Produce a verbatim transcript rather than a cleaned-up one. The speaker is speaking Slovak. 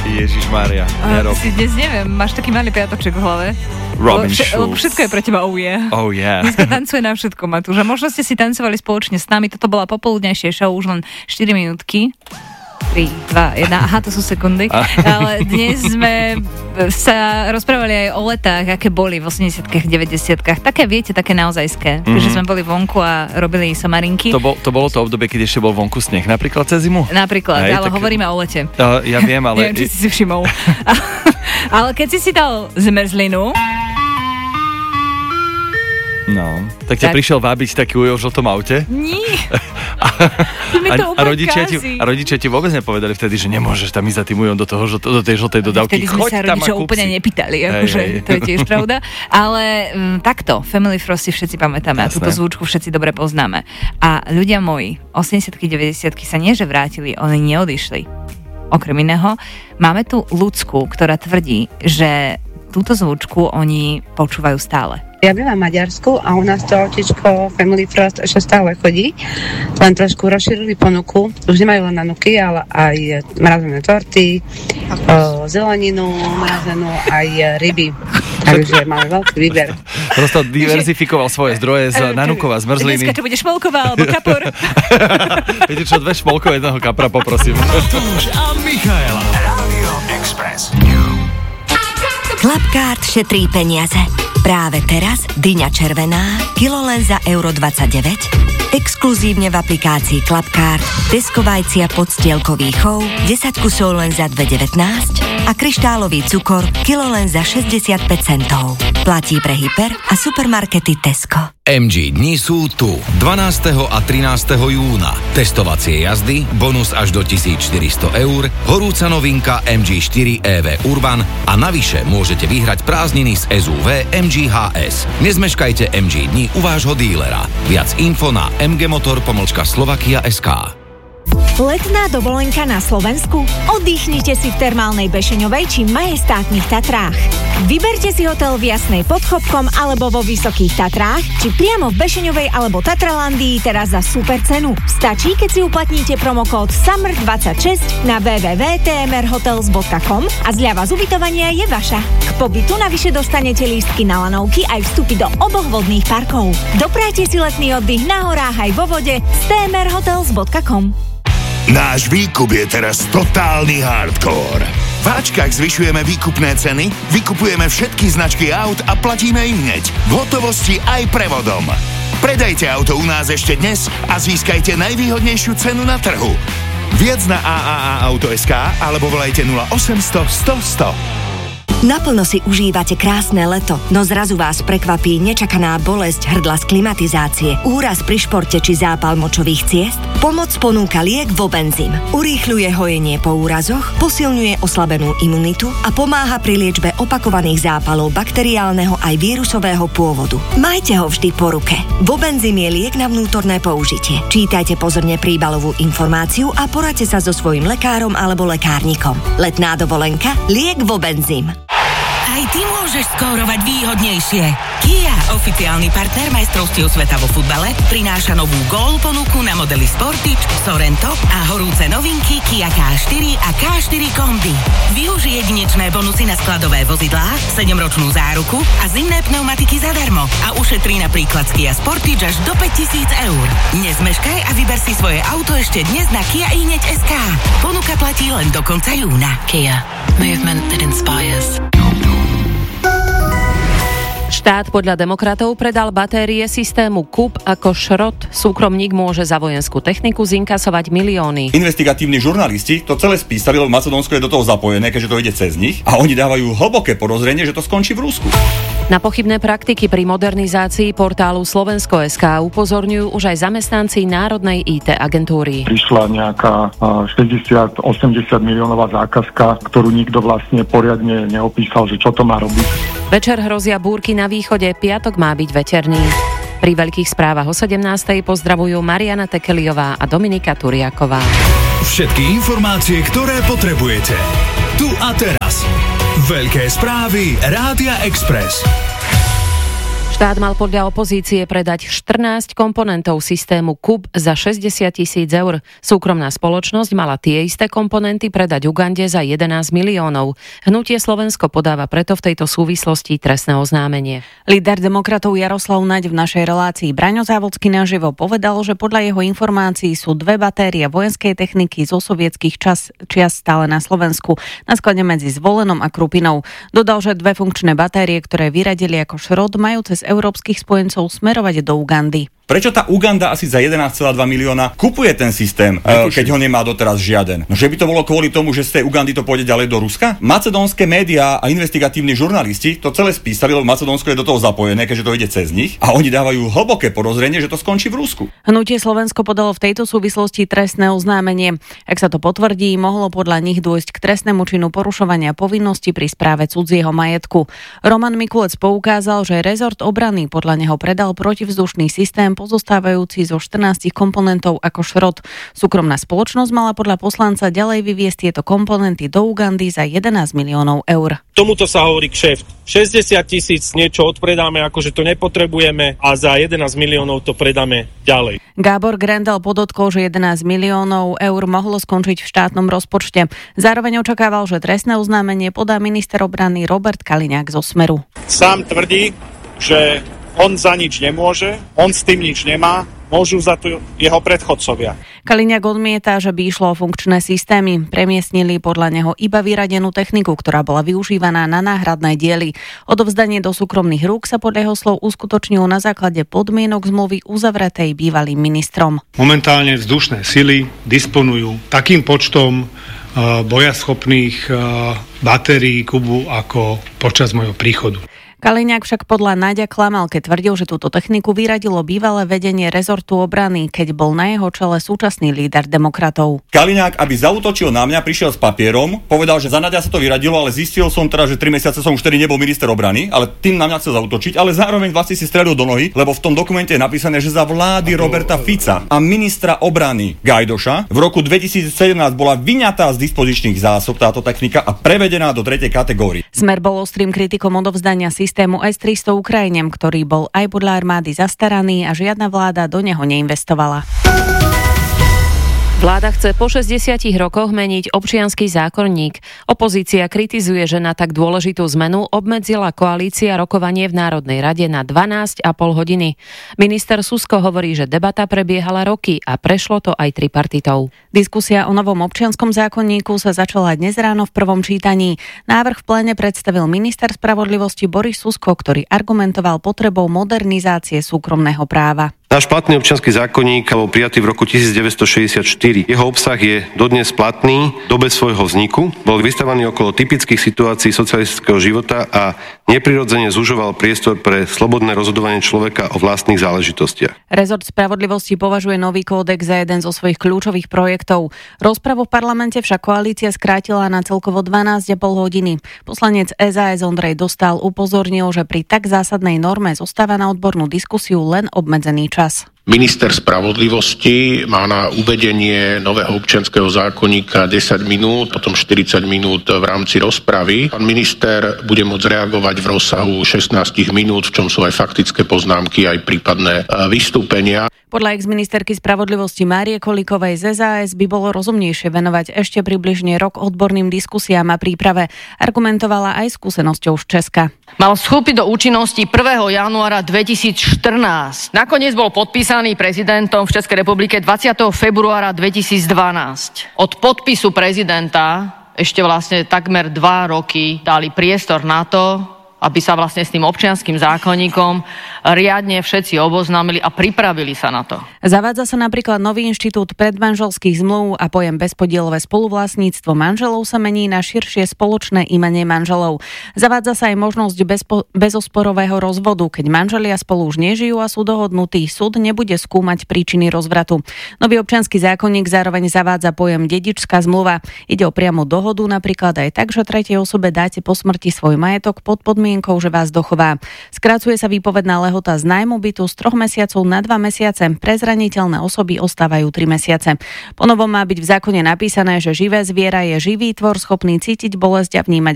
Ježišmária, nerob. Si dnes neviem, máš taký malý piatoček v hlave. Robin Vš- Schulz. Všetko je pre teba oh yeah. Oh yeah. Dneska tancuje na všetko, Matúš. A možno ste si tancovali spoločne s nami. Toto bola popoludnejšia show, už len štyri minútky. tri, dva, jeden, aha, to sú sekundy. Ale dnes sme sa rozprávali aj o letách, aké boli v osemdesiatkach, deväťdesiatkach. Také, viete, také naozajské. Mm-hmm. Že sme boli vonku a robili somarinky. To, bol, to bolo to obdobie, keď ešte bol vonku sneh, napríklad cez zimu? Napríklad, Hej, ale tak, hovoríme o lete. Uh, ja viem, ale... Neviem, či si si všimol. Ale keď si si dal zmrzlinu... No, tak ťa tak... prišiel vábiť taký ujo v žltom aute? Nie. a, to a, rodičia ti, a rodičia ti vôbec nepovedali vtedy, že nemôžeš tam ísť za tým ujom do, toho, do tej žltej dodávky. Vtedy sme sa rodičov úplne nepýtali, akože to je tiež pravda. Ale m, takto, Family Frost si všetci pamätáme. Jasné. A túto zvučku všetci dobre poznáme. A ľudia moji, osemdesiatky, deväťdesiatky sa nie, že vrátili, oni neodišli. Okrem iného, máme tu Ľudsku, ktorá tvrdí, že túto zvučku oni počúvajú stále. Ja bývam v Maďarsku a u nás to autičko Family Frost ešte stále chodí, len trošku rozšírili ponuku. Už nemajú len nanuky, ale aj mrazené torty, o, zeleninu mrazenú, aj ryby. Takže máme veľký výber. Prosto diverzifikoval svoje zdroje z nanukov a zmrzliny. Dneska to bude šmolková alebo kapor. Viete čo, dve šmolkové, jedného kapra poprosím. Matúš a Michaela. Rádio Express. Klapkárt šetrí peniaze. Práve teraz dyňa červená, kilo len za euro dvadsaťdeväť, exkluzívne v aplikácii Klapkárt, Tesco vajcia podstielkový chov, desať kusov len za dve devätnásť a kryštálový cukor, kilo len za šesťdesiatpäť centov. Platí pre hyper a supermarkety Tesco. em gé dni sú tu. dvanásteho a trinásteho júna. Testovacie jazdy, bonus až do tisícštyristo eur, horúca novinka em gé štyri é vé Urban a navyše môžete vyhrať prázdniny z es ú vé em gé há es. Nezmeškajte em gé dni u vášho dílera. Viac info na mgmotor pomlčka slovakia bodka es ká. Letná dovolenka na Slovensku? Oddychnite si v termálnej Bešeňovej či majestátnych Tatrách. Vyberte si hotel v Jasnej pod Chopkom alebo vo Vysokých Tatrách, či priamo v Bešeňovej alebo Tatralandii teraz za super cenu. Stačí, keď si uplatníte promokód summer dvadsaťšesť na w w w bodka t m r hotels bodka com a zľava z ubytovania je vaša. K pobytu navyše dostanete lístky na lanovky aj vstupy do oboch vodných parkov. Doprajte si letný oddych na horách aj vo vode z t m r hotels bodka com. Náš výkup je teraz totálny hardcore. V Ačkách zvyšujeme výkupné ceny, vykupujeme všetky značky aut a platíme im hneď. V hotovosti aj prevodom. Predajte auto u nás ešte dnes a získajte najvýhodnejšiu cenu na trhu. Viac na a a a auto bodka es ká alebo volajte nula osemsto sto sto. Naplno si užívate krásne leto, no zrazu vás prekvapí nečakaná bolesť hrdla z klimatizácie, úraz pri športe či zápal močových ciest? Pomoc ponúka liek Vobenzym. Urýchľuje hojenie po úrazoch, posilňuje oslabenú imunitu a pomáha pri liečbe opakovaných zápalov bakteriálneho aj vírusového pôvodu. Majte ho vždy po ruke. Vobenzym je liek na vnútorné použitie. Čítajte pozorne príbalovú informáciu a poradte sa so svojím lekárom alebo lekárnikom. Letná dovolenka, liek Vobenzym. Aj ty môžeš skórovať výhodnejšie. Kia, oficiálny partner majstrovstiev sveta vo futbale, prináša novú gól ponuku na modely Sportage, Sorento a horúce novinky Kia ká štyri a ká štyri Kombi. Využij jedinečné bonusy na skladové vozidlá, sedemročnú záruku a zimné pneumatiky zadarmo a ušetrí napríklad z Kia Sportage až do päťtisíc eur. Nezmeškaj a vyber si svoje auto ešte dnes na kia i hneď bodka es ká. Ponuka platí len do konca júna. Kia. Movement that inspires. Štát podľa demokratov predal batérie systému Kúp ako šrot. Súkromník môže za vojenskú techniku zinkasovať milióny. Investigatívni žurnalisti to celé spísali, lebo Macedónsko je do toho zapojené, keďže to ide cez nich a oni dávajú hlboké podozrenie, že to skončí v Rusku. Na pochybné praktiky pri modernizácii portálu Slovensko bodka es ká upozorňujú už aj zamestnanci Národnej í té agentúry. Prišla nejaká šesťdesiat až osemdesiat miliónová zákazka, ktorú nikto vlastne poriadne neopísal, že čo to má robiť. Večer hrozia búrky na východe, piatok má byť veterný. Pri veľkých správach o sedemnástej pozdravujú Mariana Tekeliová a Dominika Turiaková. Všetky informácie, ktoré potrebujete. Tu a teraz. Veľké správy Rádia Express. Štát mal podľa opozície predať štrnásť komponentov systému Kub za šesťdesiat tisíc eur. Súkromná spoločnosť mala tie isté komponenty predať Ugande za jedenásť miliónov. Hnutie Slovensko podáva preto v tejto súvislosti trestné oznámenie. Líder demokratov Jaroslav Naď v našej relácii Braňo Závodský naživo povedal, že podľa jeho informácií sú dve batérie vojenskej techniky zo sovietských čas, čias stále na Slovensku, na sklade medzi Zvolenom a Krupinou. Dodal, že dve funkčné batérie, ktoré vyradili ako šrot, majú cez európskych spojencov smerovať do Ugandy. Prečo tá Uganda asi za jedenásť celá dva milióna kupuje ten systém, uh, keď ho nemá doteraz žiaden? No, že by to bolo kvôli tomu, že z tej Ugandy to pôjde ďalej do Ruska? Macedónske médiá a investigatívni žurnalisti to celé spísali, lebo Macedónsko je do toho zapojené, keďže to ide cez nich, a oni dávajú hlboké podozrenie, že to skončí v Rusku. Hnutie Slovensko podalo v tejto súvislosti trestné oznámenie. Ak sa to potvrdí, mohlo podľa nich dôjsť k trestnému činu porušovania povinnosti pri správe cudzieho majetku. Roman Mikulec poukázal, že rezort obrany podľa neho predal protivzdušný systém pozostávajúci zo štrnástich komponentov ako šrot. Súkromná spoločnosť mala podľa poslanca ďalej vyviesť tieto komponenty do Ugandy za jedenásť miliónov eur. Tomuto sa hovorí kšeft. šesťdesiat tisíc niečo odpredáme, akože to nepotrebujeme, a za jedenásť miliónov to predáme ďalej. Gábor Grendel podotkol, že jedenásť miliónov eur mohlo skončiť v štátnom rozpočte. Zároveň očakával, že trestné oznámenie podá minister obrany Robert Kaliňák zo Smeru. Sám tvrdí, že on za nič nemôže, on s tým nič nemá, môžu za to jeho predchodcovia. Kaliňák odmieta, že by išlo o funkčné systémy. Premiestnili podľa neho iba vyradenú techniku, ktorá bola využívaná na náhradné diely. Odovzdanie do súkromných rúk sa podľa jeho slov uskutočnilo na základe podmienok zmluvy uzavretej bývalým ministrom. Momentálne vzdušné sily disponujú takým počtom uh, bojaschopných uh, batérií Kubu ako počas môjho príchodu. Kaliňák však podľa Náďa klamal, keď tvrdil, že túto techniku vyradilo bývalé vedenie rezortu obrany, keď bol na jeho čele súčasný líder demokratov. Kaliňák, aby zaútočil na mňa, prišiel s papierom, povedal, že za Náďa sa to vyradilo, ale zistil som teda, že tri mesiace som už tedy nebol minister obrany, ale tým na mňa chcel zaútočiť, ale zároveň vlastne si strelil do nohy, lebo v tom dokumente je napísané, že za vlády Roberta Fica a ministra obrany Gajdoša v roku dvetisícsedemnásť bola vyňatá z dispozičných zásob táto technika a prevedená do tretej kategórie. Smer bol ostrým kritikom odovzdania systému es tristo Ukrajine, ktorý bol aj podľa armády zastaraný a žiadna vláda do neho neinvestovala. Vláda chce po šesťdesiatich rokoch meniť občiansky zákonník. Opozícia kritizuje, že na tak dôležitú zmenu obmedzila koalícia rokovanie v Národnej rade na dvanásť a pol hodiny. Minister Susko hovorí, že debata prebiehala roky a prešlo to aj tripartitou. Diskusia o novom občianskom zákonníku sa začala dnes ráno v prvom čítaní. Návrh v pléne predstavil minister spravodlivosti Boris Susko, ktorý argumentoval potrebou modernizácie súkromného práva. Náš platný občiansky zákonník bol prijatý v roku devätnásťstošesťdesiatštyri. Jeho obsah je dodnes platný v dobe svojho vzniku. Bol vystavaný okolo typických situácií socialistického života a neprirodzene zužoval priestor pre slobodné rozhodovanie človeka o vlastných záležitostiach. Rezort spravodlivosti považuje nový kódex za jeden zo svojich kľúčových projektov. Rozpravu v parlamente však koalícia skrátila na celkovo dvanásť a pol hodiny. Poslanec es a es Ondrej Dostál upozornil, že pri tak zásadnej norme zostáva na odbornú diskusiu len obmedzený čas. Minister spravodlivosti má na uvedenie nového občianskeho zákonníka desať minút, potom štyridsať minút v rámci rozpravy. Pán minister bude môcť reagovať v rozsahu šestnásť minút, v čom sú aj faktické poznámky, aj prípadné vystúpenia. Podľa ex-ministerky spravodlivosti Márie Kolíkovej z es a es by bolo rozumnejšie venovať ešte približne rok odborným diskusiám a príprave. Argumentovala aj skúsenosťou z Česka. Mal vstúpiť do účinnosti prvého januára dvetisícštrnásť. Nakoniec bol podpísaný prezidentom v Českej republike dvadsiateho februára dvetisícdvanásť. Od podpisu prezidenta ešte vlastne takmer dva roky dali priestor na to, aby sa vlastne s tým občianskym zákonníkom riadne všetci oboznámili a pripravili sa na to. Zavádza sa napríklad nový inštitút predmanželských zmluv a pojem bezpodielové spoluvlastníctvo manželov sa mení na širšie spoločné imenie manželov. Zavádza sa aj možnosť bezpo- bezosporového rozvodu, keď manželia spolu už nežijú a sú dohodnutí. Súd nebude skúmať príčiny rozvratu. Nový občiansky zákonník zároveň zavádza pojem dedičská zmluva. Ide o priamu dohodu, napríklad aj tak, že tretej osobe dáte po smrti svoj majetok pod podmienkou, že vás dochová. Skracuje sa výpovedná lehota z nájmu bytu z troch mesiacov na dva mesiace. Pre zraniteľné osoby ostávajú tri mesiace. Ponovom má byť v zákone napísané, že živé zviera je živý tvor schopný cítiť bolesť a vnímať